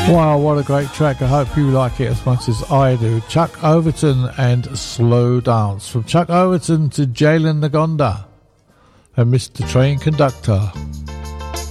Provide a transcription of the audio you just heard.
Wow, what a great track. I hope you like it as much as I do. Chuck Overton and Slow Dance. From Chuck Overton to Jalen Nagonda and Mr. Train Conductor.